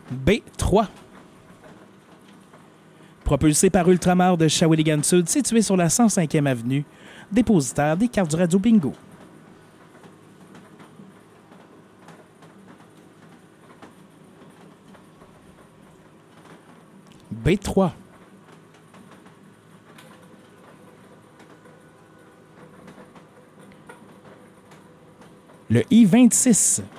B3. Propulsé par Ultramar de Shawinigan Sud, situé sur la 105e avenue, dépositaire des cartes du Radio Bingo. B3. Le I-26.